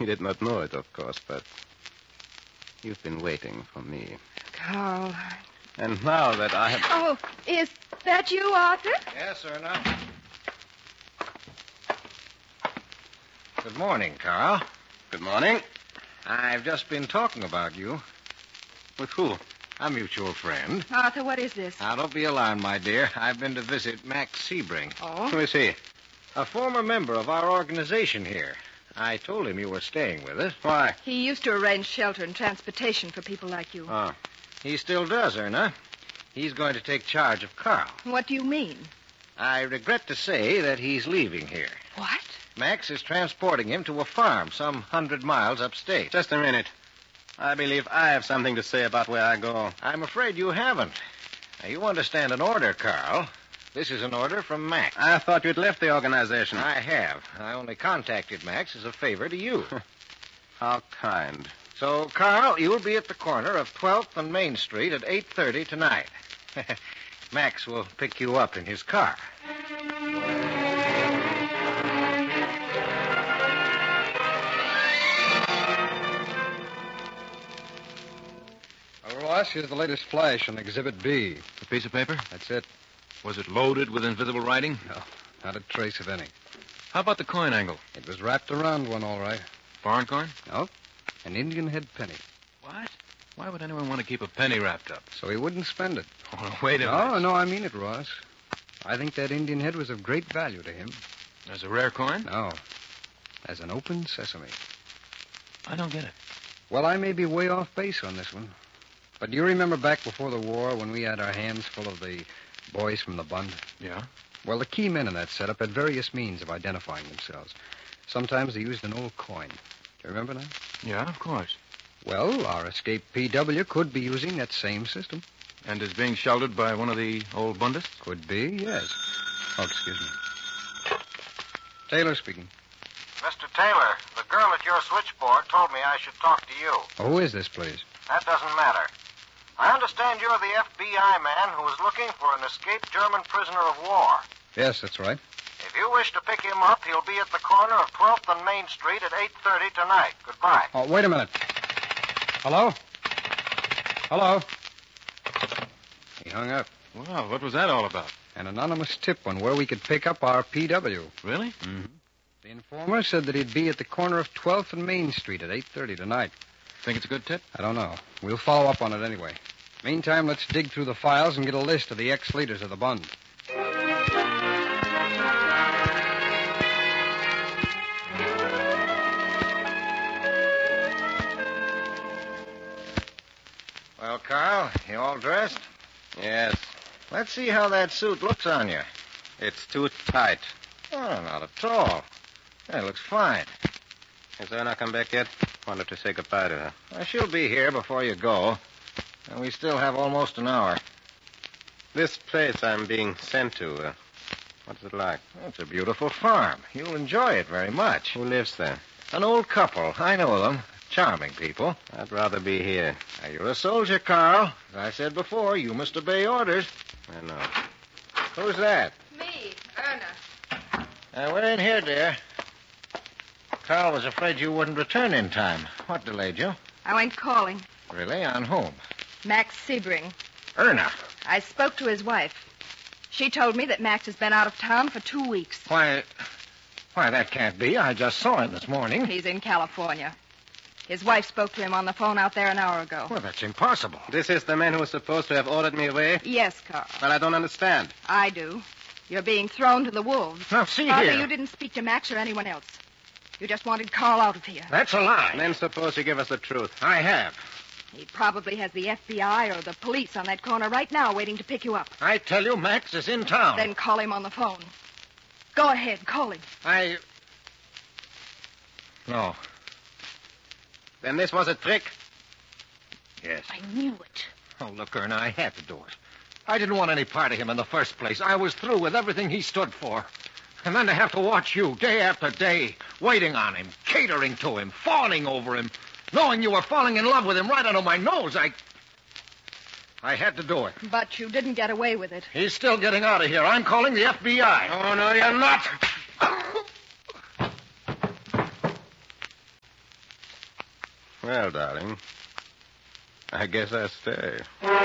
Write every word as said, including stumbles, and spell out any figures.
He did not know it, of course, but you've been waiting for me. Carl. And now that I have... Oh, is that you, Arthur? Yes, Erna. Good morning, Carl. Good morning. I've just been talking about you. With who? A mutual friend. Arthur, what is this? Now, don't be alarmed, my dear. I've been to visit Max Sebring. Oh? Who is he? A former member of our organization here. I told him you were staying with us. Why? He used to arrange shelter and transportation for people like you. Oh. He still does, Erna. He's going to take charge of Carl. What do you mean? I regret to say that he's leaving here. What? Max is transporting him to a farm some hundred miles upstate. Just a minute. I believe I have something to say about where I go. I'm afraid you haven't. Now, you understand an order, Carl. This is an order from Max. I thought you'd left the organization. I have. I only contacted Max as a favor to you. How kind. So, Carl, you'll be at the corner of twelfth and Main Street at eight thirty tonight. Max will pick you up in his car. Well, Ross, here's the latest flash on Exhibit B. A piece of paper? That's it. Was it loaded with invisible writing? No, not a trace of any. How about the coin angle? It was wrapped around one, all right. Foreign coin? No, an Indian head penny. What? Why would anyone want to keep a penny wrapped up? So he wouldn't spend it. Oh, wait a no, minute. No, no, I mean it, Ross. I think that Indian head was of great value to him. As a rare coin? No, as an open sesame. I don't get it. Well, I may be way off base on this one. But do you remember back before the war when we had our hands full of the boys from the Bund? Yeah? Well, the key men in that setup had various means of identifying themselves. Sometimes they used an old coin. Do you remember that? Yeah, of course. Well, our escaped P W could be using that same system. And is being sheltered by one of the old Bundists? Could be, yes. Oh, excuse me. Taylor speaking. Mister Taylor, the girl at your switchboard told me I should talk to you. Oh, who is this, please? That doesn't matter. I understand you're the F B I man who is looking for an escaped German prisoner of war. Yes, that's right. If you wish to pick him up, he'll be at the corner of twelfth and Main Street at eight thirty tonight. Goodbye. Oh, wait a minute. Hello? Hello? He hung up. Well, what was that all about? An anonymous tip on where we could pick up our P W. Really? Mm-hmm. The informer said that he'd be at the corner of twelfth and Main Street at eight thirty tonight. Think it's a good tip? I don't know. We'll follow up on it anyway. Meantime, let's dig through the files and get a list of the ex-leaders of the Bund. Well, Carl, you all dressed? Yes. Let's see how that suit looks on you. It's too tight. Oh, not at all. It looks fine. Has Erna come back yet? Wanted to say goodbye to her. Well, she'll be here before you go. And we still have almost an hour. This place I'm being sent to, uh, what's it like? It's a beautiful farm. You'll enjoy it very much. Who lives there? An old couple. I know them. Charming people. I'd rather be here. Now, you're a soldier, Carl. As I said before, you must obey orders. I know. Who's that? Me, Erna. Uh, we're in here, dear. Carl was afraid you wouldn't return in time. What delayed you? I went calling. Really? On whom? Max Sebring. Erna. I spoke to his wife. She told me that Max has been out of town for two weeks. Why, why, that can't be. I just saw him this morning. He's in California. His wife spoke to him on the phone out there an hour ago. Well, that's impossible. This is the man who was supposed to have ordered me away? Yes, Carl. Well, I don't understand. I do. You're being thrown to the wolves. Now, see Arthur, here. you didn't speak to Max or anyone else. You just wanted Carl out of here. That's a lie. Then suppose you give us the truth. I have. He probably has the F B I or the police on that corner right now waiting to pick you up. I tell you, Max is in town. Then call him on the phone. Go ahead, call him. I... No. Then this was a trick? Yes. I knew it. Oh, look, Erna, I had to do it. I didn't want any part of him in the first place. I was through with everything he stood for. And then to have to watch you day after day, waiting on him, catering to him, fawning over him, knowing you were falling in love with him right under my nose, I... I had to do it. But you didn't get away with it. He's still getting out of here. I'm calling the F B I. Oh, no, you're not. Well, darling, I guess I'll stay.